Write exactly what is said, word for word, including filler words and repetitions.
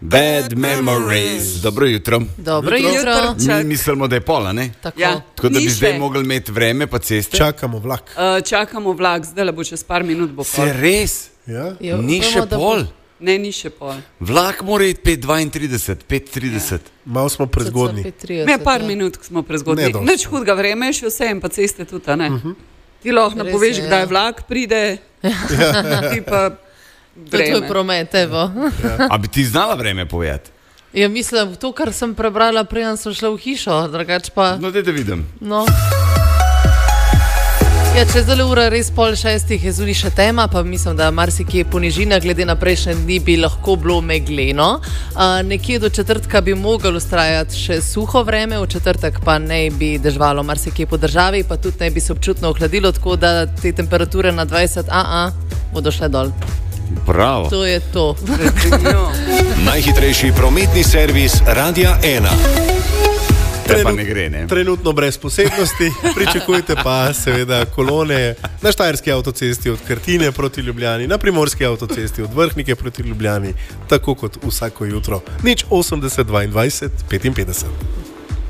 Bad memories. Dobro jutro. Dobro jutro. jutro. Mi mislimo, da je pola, ne? Tako, ja. Tako da bi Ni zdaj še. mogli imeti vreme pa ceste. Čakamo vlak. Uh, čakamo vlak, zdaj le bo čez par minut bo Se pol. res? Ja? Jo, Ni upamo, še da bo- pol. Ne, ni še pol. Vlak mora iti pet dvaintrideset, pet trideset. Malo smo prezgodni. pet trideset, Ne, par ja. minut ko smo prezgodni. Ne dosti. Nič hudega vreme, še vse in pa ceste tudi, a ne? Uh-huh. Ti lahko Res napoveš, je, kdaj ja. vlak pride, ti pa To je tvoj vreme. promet, evo. A bi ti znala vreme povedati? Ja, mislim, to, kar sem prebrala, preden sem šla v hišo, drugač pa. No, daj da vidim. No. Ja, če zdaj ura res pol šestih je zunaj še tema, pa mislim, da marsikje ponižina, glede na prejšnje dni bi lahko bilo megleno. Uh, nekje do četrtka bi mogel ustrajati še suho vreme, v četrtek pa ne bi dežvalo marsikje po državi, pa tudi ne bi se občutno ohladilo, tako da te temperature na dvajset a a bodo šle dol. Bravo. To je to. No. Najhitrejši prometni servis Radia ena. Te pa ne gre, ne? Trenutno brez posebnosti, pričakujte pa seveda kolone na Štajerski avtocesti od Krtine proti Ljubljani, na Primorski avtocesti od Vrhnike proti Ljubljani, tako kot vsako jutro. Nič osemdeset dvaindvajset petinpetdeset.